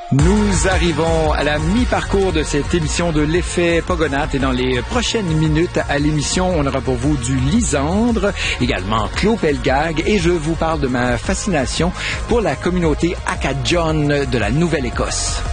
Nous arrivons à la mi-parcours de cette émission de l'effet Pogonath et dans les prochaines minutes à l'émission, on aura pour vous du Lisandre, également Claude Pelgag et je vous parle de ma fascination pour la communauté Acadian de la Nouvelle-Écosse.